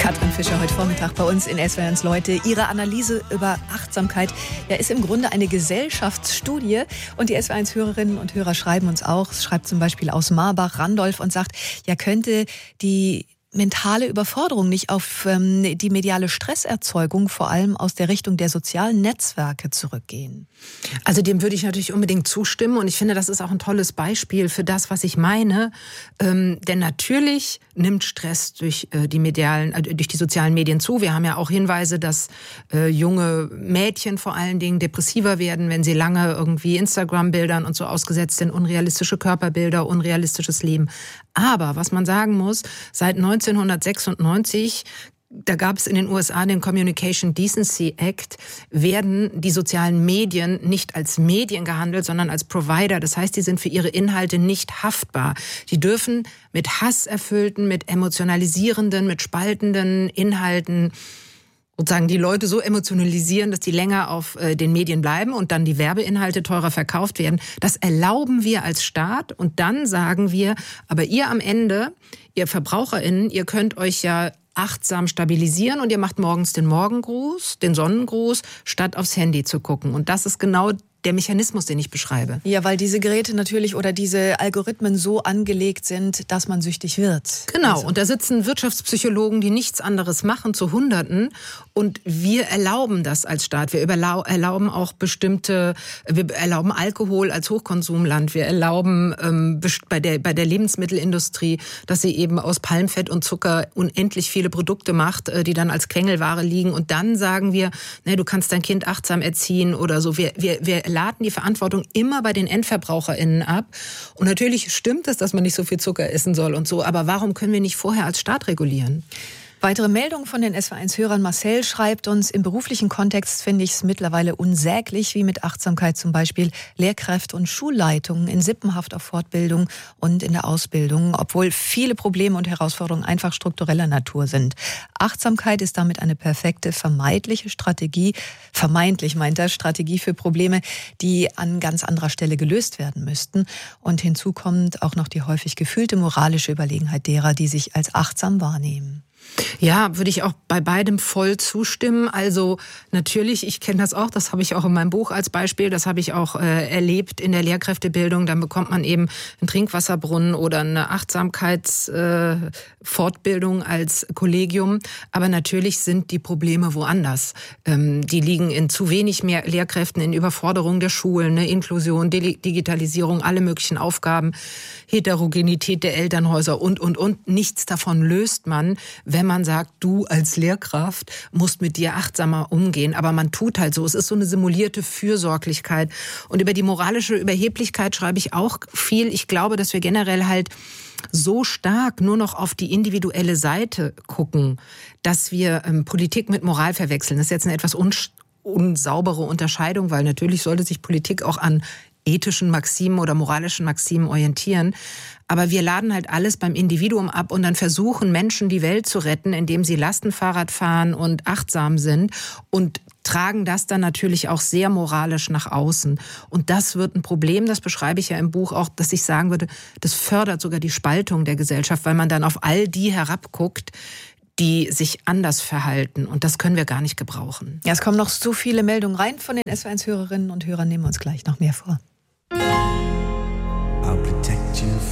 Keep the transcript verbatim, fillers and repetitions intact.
Katrin Fischer heute Vormittag bei uns in S W R eins Leute. Ihre Analyse über Achtsamkeit ja, ist im Grunde eine Gesellschaftsstudie. Und die S W R eins Hörerinnen und Hörer schreiben uns auch, es schreibt zum Beispiel aus Marbach Randolph und sagt, ja, könnte die mentale Überforderung nicht auf ähm, die mediale Stresserzeugung vor allem aus der Richtung der sozialen Netzwerke zurückgehen? Also dem würde ich natürlich unbedingt zustimmen und ich finde, das ist auch ein tolles Beispiel für das, was ich meine. Ähm, denn natürlich nimmt Stress durch äh, die medialen, äh, durch die sozialen Medien zu. Wir haben ja auch Hinweise, dass äh, junge Mädchen vor allen Dingen depressiver werden, wenn sie lange irgendwie Instagram-Bildern und so ausgesetzt sind, unrealistische Körperbilder, unrealistisches Leben. Aber was man sagen muss, seit neunzehnhundertsechsundneunzig, da gab es in den U S A den Communication Decency Act, werden die sozialen Medien nicht als Medien gehandelt, sondern als Provider. Das heißt, die sind für ihre Inhalte nicht haftbar. Die dürfen mit hasserfüllten, mit emotionalisierenden, mit spaltenden Inhalten sozusagen die Leute so emotionalisieren, dass die länger auf äh, den Medien bleiben und dann die Werbeinhalte teurer verkauft werden. Das erlauben wir als Staat und dann sagen wir, aber ihr am Ende, ihr VerbraucherInnen, ihr könnt euch ja achtsam stabilisieren und ihr macht morgens den Morgengruß, den Sonnengruß, statt aufs Handy zu gucken. Und das ist genau der Mechanismus, den ich beschreibe. Ja, weil diese Geräte natürlich oder diese Algorithmen so angelegt sind, dass man süchtig wird. Genau, also. Und da sitzen Wirtschaftspsychologen, die nichts anderes machen, zu Hunderten. Und wir erlauben das als Staat. Wir erlauben auch bestimmte, wir erlauben Alkohol als Hochkonsumland. Wir erlauben ähm, bei der, bei der Lebensmittelindustrie, dass sie eben aus Palmfett und Zucker unendlich viele Produkte macht, die dann als Quengelware liegen. Und dann sagen wir, ne, du kannst dein Kind achtsam erziehen oder so. Wir, wir, wir laden die Verantwortung immer bei den EndverbraucherInnen ab. Und natürlich stimmt es, dass man nicht so viel Zucker essen soll und so. Aber warum können wir nicht vorher als Staat regulieren? Weitere Meldungen von den S W R eins Hörern. Marcel schreibt uns, im beruflichen Kontext finde ich es mittlerweile unsäglich, wie mit Achtsamkeit zum Beispiel Lehrkräfte und Schulleitungen in sippenhafter Fortbildung und in der Ausbildung, obwohl viele Probleme und Herausforderungen einfach struktureller Natur sind. Achtsamkeit ist damit eine perfekte, vermeintliche Strategie, vermeintlich meint er, Strategie für Probleme, die an ganz anderer Stelle gelöst werden müssten. Und hinzu kommt auch noch die häufig gefühlte moralische Überlegenheit derer, die sich als achtsam wahrnehmen. Ja, würde ich auch bei beidem voll zustimmen. Also natürlich, ich kenne das auch, das habe ich auch in meinem Buch als Beispiel, das habe ich auch äh, erlebt in der Lehrkräftebildung. Dann bekommt man eben einen Trinkwasserbrunnen oder eine Achtsamkeitsfortbildung äh, als Kollegium. Aber natürlich sind die Probleme woanders. Ähm, die liegen in zu wenig mehr Lehrkräften, in Überforderung der Schulen, ne, Inklusion, Di- Digitalisierung, alle möglichen Aufgaben, Heterogenität der Elternhäuser und, und, und. Nichts davon löst man, wenn man sagt, du als Lehrkraft musst mit dir achtsamer umgehen. Aber man tut halt so. Es ist so eine simulierte Fürsorglichkeit. Und über die moralische Überheblichkeit schreibe ich auch viel. Ich glaube, dass wir generell halt so stark nur noch auf die individuelle Seite gucken, dass wir ähm, Politik mit Moral verwechseln. Das ist jetzt eine etwas uns- unsaubere Unterscheidung, weil natürlich sollte sich Politik auch an ethischen Maximen oder moralischen Maximen orientieren. Aber wir laden halt alles beim Individuum ab und dann versuchen Menschen die Welt zu retten, indem sie Lastenfahrrad fahren und achtsam sind und tragen das dann natürlich auch sehr moralisch nach außen. Und das wird ein Problem, das beschreibe ich ja im Buch auch, dass ich sagen würde, das fördert sogar die Spaltung der Gesellschaft, weil man dann auf all die herabguckt, die sich anders verhalten. Und das können wir gar nicht gebrauchen. Ja, es kommen noch so viele Meldungen rein von den S W R eins Hörerinnen und Hörern. Nehmen wir uns gleich noch mehr vor.